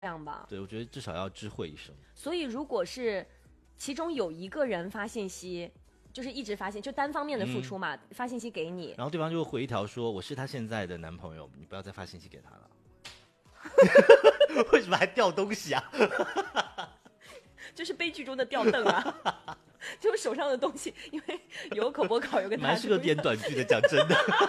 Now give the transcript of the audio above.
样吧。 对，我觉得至少要知会一声。 所以如果是其中有一个人发信息，就是一直发信，就单方面的付出嘛，发信息给你， 然后对方就会回一条说我是他现在的男朋友，你不要再发信息给他了。为什么还掉东西啊？ 就是悲剧中的吊凳啊，就是手上的东西，因为有口播稿，有个蛮适合演短剧的，讲真的。